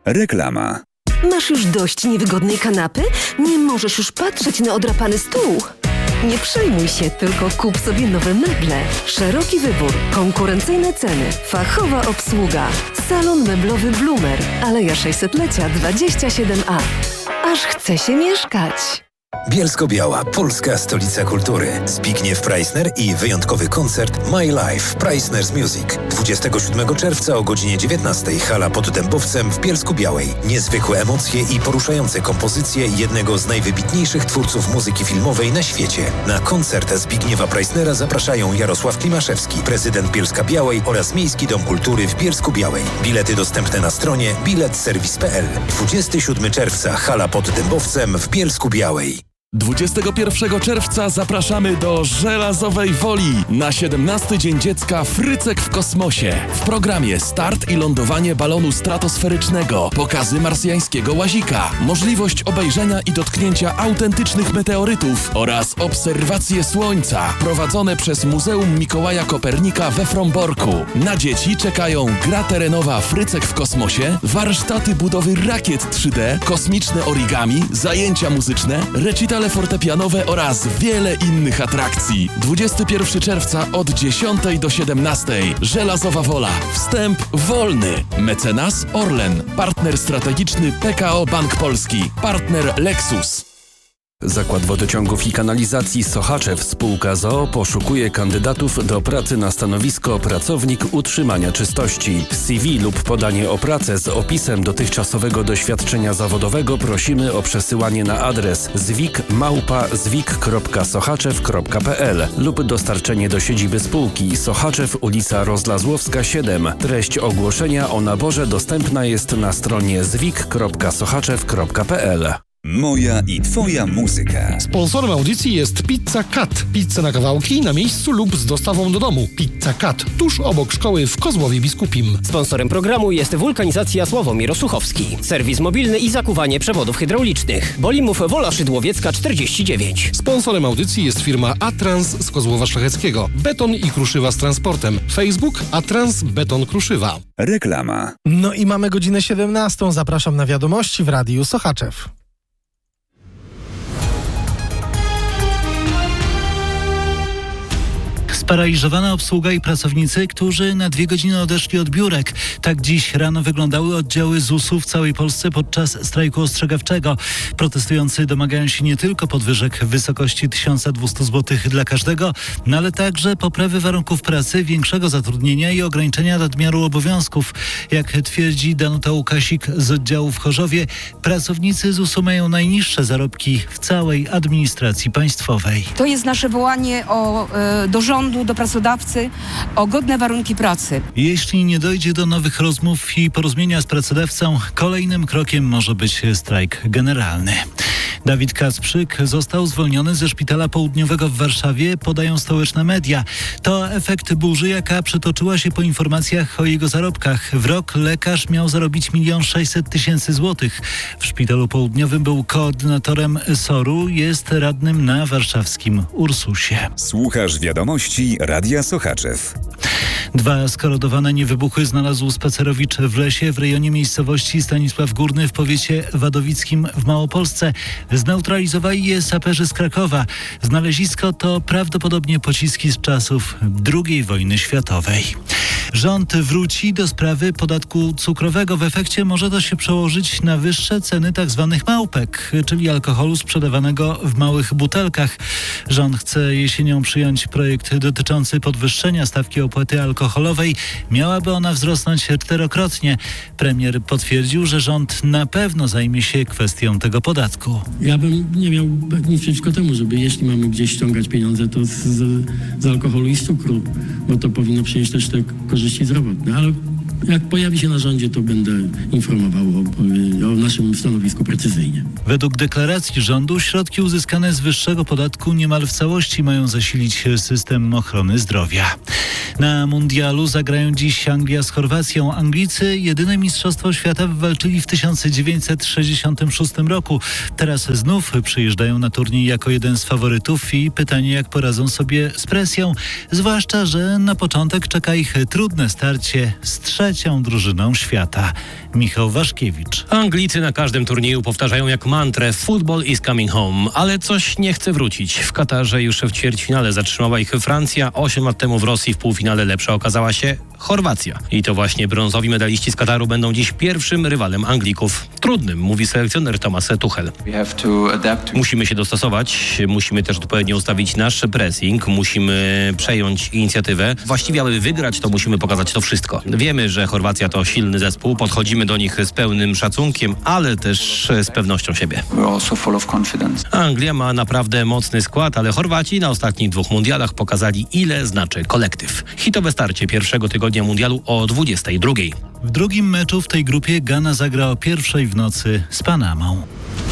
Reklama. Masz już dość niewygodnej kanapy? Nie możesz już patrzeć na odrapany stół? Nie przejmuj się, tylko kup sobie nowe meble. Szeroki wybór, konkurencyjne ceny, fachowa obsługa. Salon meblowy Bloomer, Aleja 600-lecia 27A. Aż chce się mieszkać. Bielsko-Biała, polska stolica kultury. Zbigniew Preissner i wyjątkowy koncert My Life Preissner's Music. 27 czerwca o godzinie 19 hala pod Dębowcem w Bielsku-Białej. Niezwykłe emocje i poruszające kompozycje jednego z najwybitniejszych twórców muzyki filmowej na świecie. Na koncert Zbigniewa Preissnera zapraszają Jarosław Klimaszewski, prezydent Bielska-Białej oraz Miejski Dom Kultury w Bielsku-Białej. Bilety dostępne na stronie biletserwis.pl. 27 czerwca hala pod Dębowcem w Bielsku-Białej. 21 czerwca zapraszamy do Żelazowej Woli na 17 Dzień Dziecka Frycek w kosmosie. W programie start i lądowanie balonu stratosferycznego, pokazy marsjańskiego łazika, możliwość obejrzenia i dotknięcia autentycznych meteorytów oraz obserwacje Słońca prowadzone przez Muzeum Mikołaja Kopernika we Fromborku. Na dzieci czekają gra terenowa Frycek w kosmosie, warsztaty budowy rakiet 3D, kosmiczne origami, zajęcia muzyczne, recitale fortepianowe oraz wiele innych atrakcji. 21 czerwca od 10 do 17. Żelazowa Wola. Wstęp wolny. Mecenas Orlen. Partner strategiczny PKO Bank Polski. Partner Lexus. Zakład Wodociągów i Kanalizacji Sochaczew spółka z o.o. poszukuje kandydatów do pracy na stanowisko pracownik utrzymania czystości. CV lub podanie o pracę z opisem dotychczasowego doświadczenia zawodowego prosimy o przesyłanie na adres zwik@zwik.sochaczew.pl lub dostarczenie do siedziby spółki Sochaczew, ulica Rozlazłowska 7. Treść ogłoszenia o naborze dostępna jest na stronie zwik.sochaczew.pl. Moja i Twoja muzyka. Sponsorem audycji jest Pizza Cut. Pizza na kawałki, na miejscu lub z dostawą do domu. Pizza Cut, tuż obok szkoły w Kozłowie Biskupim. Sponsorem programu jest Wulkanizacja Sławomir Osuchowski. Serwis mobilny i zakuwanie przewodów hydraulicznych. Bolimów Wola Szydłowiecka 49. Sponsorem audycji jest firma Atrans z Kozłowa Szlacheckiego. Beton i kruszywa z transportem. Facebook Atrans Beton Kruszywa. Reklama. No i mamy godzinę 17. Zapraszam na wiadomości w Radiu Sochaczew. Sparaliżowana obsługa i pracownicy, którzy na 2 godziny odeszli od biurek. Tak dziś rano wyglądały oddziały ZUS-u w całej Polsce podczas strajku ostrzegawczego. Protestujący domagają się nie tylko podwyżek w wysokości 1200 zł dla każdego, no ale także poprawy warunków pracy, większego zatrudnienia i ograniczenia nadmiaru obowiązków. Jak twierdzi Danuta Łukasik z oddziału w Chorzowie, pracownicy ZUS-u mają najniższe zarobki w całej administracji państwowej. To jest nasze wołanie do rządu, do pracodawcy o godne warunki pracy. Jeśli nie dojdzie do nowych rozmów i porozumienia z pracodawcą, kolejnym krokiem może być strajk generalny. Dawid Kacprzyk został zwolniony ze szpitala południowego w Warszawie, podają stołeczne media. To efekt burzy, jaka przetoczyła się po informacjach o jego zarobkach. W rok lekarz miał zarobić 1 600 000 złotych. W szpitalu południowym był koordynatorem SOR-u, jest radnym na warszawskim Ursusie. Słuchasz wiadomości Radia Sochaczew. 2 skorodowane niewybuchy znalazł spacerowicz w lesie w rejonie miejscowości Stanisław Górny w powiecie wadowickim w Małopolsce. Zneutralizowali je saperzy z Krakowa. Znalezisko to prawdopodobnie pociski z czasów II wojny światowej. Rząd wróci do sprawy podatku cukrowego. W efekcie może to się przełożyć na wyższe ceny tzw. małpek, czyli alkoholu sprzedawanego w małych butelkach. Rząd chce jesienią przyjąć projekt dotyczący podwyższenia stawki opłaty alkoholowej. Miałaby ona wzrosnąć 4-krotnie. Premier potwierdził, że rząd na pewno zajmie się kwestią tego podatku. Ja bym nie miał nic przeciwko temu, żeby jeśli mamy gdzieś ściągać pieniądze, to z alkoholu i z cukru, bo to powinno przynieść też te korzyści zdrowotne, ale jak pojawi się na rządzie, to będę informował o naszym stanowisku precyzyjnie. Według deklaracji rządu środki uzyskane z wyższego podatku niemal w całości mają zasilić system ochrony zdrowia. Na mundur mundialu zagrają dziś Anglia z Chorwacją. Anglicy jedyne mistrzostwo świata wywalczyli w 1966 roku. Teraz znów przyjeżdżają na turniej jako jeden z faworytów i pytanie, jak poradzą sobie z presją. Zwłaszcza, że na początek czeka ich trudne starcie z trzecią drużyną świata. Michał Waszkiewicz. Anglicy na każdym turnieju powtarzają jak mantrę "Football is coming home", ale coś nie chce wrócić. W Katarze już w ćwierćfinale zatrzymała ich Francja. 8 lat temu w Rosji w półfinale lepsza okazała się Chorwacja. I to właśnie brązowi medaliści z Kataru będą dziś pierwszym rywalem Anglików. Trudnym, mówi selekcjoner Thomas Tuchel. Musimy się dostosować, musimy też odpowiednio ustawić nasz pressing, musimy przejąć inicjatywę. Właściwie, aby wygrać, to musimy pokazać to wszystko. Wiemy, że Chorwacja to silny zespół, podchodzimy do nich z pełnym szacunkiem, ale też z pewnością siebie. Anglia ma naprawdę mocny skład, ale Chorwaci na ostatnich 2 mundialach pokazali, ile znaczy kolektyw. Hitowe starcie pierwszego tygodnia mundialu o 22. W drugim meczu w tej grupie Gana zagra o 1:00 w nocy z Panamą.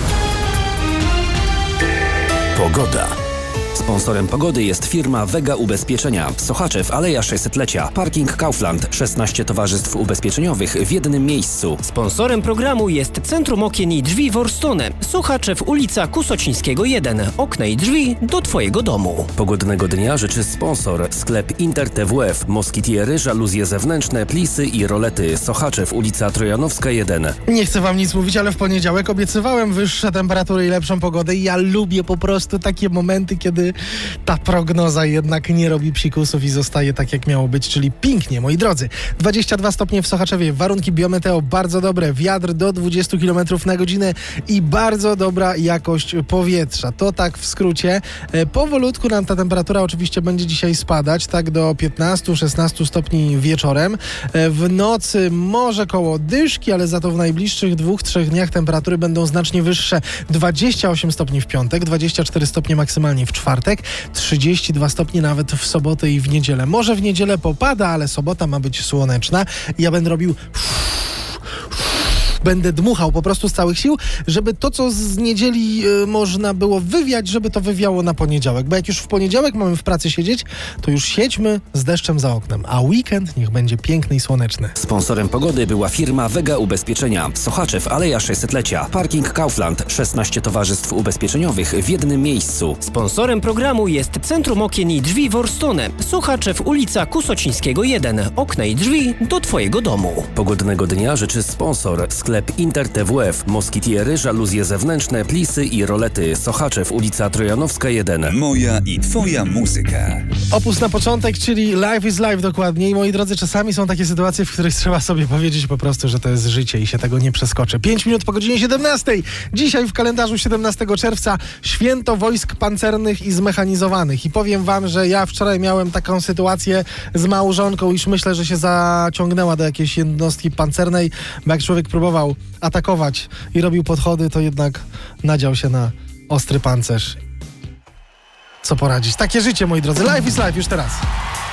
Pogoda. Sponsorem pogody jest firma Vega Ubezpieczenia. Sochaczew, Aleja 600-lecia. Parking Kaufland. 16 towarzystw ubezpieczeniowych w jednym miejscu. Sponsorem programu jest Centrum Okien i Drzwi Worstone. Sochaczew, ulica Kusocińskiego 1. Okna i drzwi do Twojego domu. Pogodnego dnia życzy sponsor. Sklep Inter TWF. Moskitiery, żaluzje zewnętrzne, plisy i rolety. Sochaczew, ulica Trojanowska 1. Nie chcę wam nic mówić, ale w poniedziałek obiecywałem wyższe temperatury i lepszą pogodę i ja lubię po prostu takie momenty, kiedy ta prognoza jednak nie robi psikusów i zostaje tak, jak miało być, czyli pięknie, moi drodzy. 22 stopnie w Sochaczewie, warunki biometeo bardzo dobre, wiatr do 20 km na godzinę i bardzo dobra jakość powietrza. To tak w skrócie. Powolutku nam ta temperatura oczywiście będzie dzisiaj spadać, tak do 15-16 stopni wieczorem. W nocy może koło dyszki, ale za to w najbliższych 2-3 dniach temperatury będą znacznie wyższe. 28 stopni w piątek, 24 stopnie maksymalnie w czwartek, 32 stopnie nawet w sobotę i w niedzielę. Może w niedzielę popada, ale sobota ma być słoneczna. Ja będę robił... Będę dmuchał po prostu z całych sił, żeby to, co z niedzieli można było wywiać, żeby to wywiało na poniedziałek. Bo jak już w poniedziałek mamy w pracy siedzieć, to już siedźmy z deszczem za oknem. A weekend niech będzie piękny i słoneczny. Sponsorem pogody była firma Vega Ubezpieczenia. Sochaczew, Aleja 600-lecia. Parking Kaufland. 16 towarzystw ubezpieczeniowych w jednym miejscu. Sponsorem programu jest Centrum Okien i Drzwi Worstone. Sochaczew, ulica Kusocińskiego 1. Okna i drzwi do Twojego domu. Pogodnego dnia życzy sponsor. Sklep Inter TWF. Moskitiery, żaluzje zewnętrzne, plisy i rolety. Sochaczew, ulica Trojanowska 1. Moja i Twoja muzyka. Opus na początek, czyli Life is Life dokładnie. I moi drodzy, czasami są takie sytuacje, w których trzeba sobie powiedzieć po prostu, że to jest życie i się tego nie przeskoczy. 5 minut po godzinie 17. Dzisiaj w kalendarzu 17 czerwca Święto Wojsk Pancernych i Zmechanizowanych. I powiem wam, że ja wczoraj miałem taką sytuację z małżonką, iż myślę, że się zaciągnęła do jakiejś jednostki pancernej, bo jak człowiek próbował atakować i robił podchody, to jednak nadział się na ostry pancerz. Co poradzić? Takie życie, moi drodzy. Life is life już teraz.